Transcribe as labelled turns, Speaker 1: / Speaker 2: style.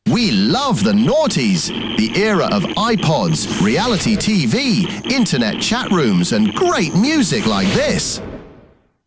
Speaker 1: We love the noughties, the era of iPods, reality TV, internet chat rooms, and great music like this.